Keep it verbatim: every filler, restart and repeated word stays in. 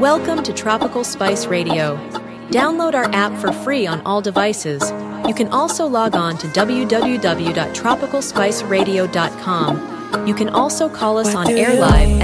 Welcome to Tropical Spice Radio. Download our app for free on all devices. You can also log on to w w w dot tropical spice radio dot com. You can also call us on air live at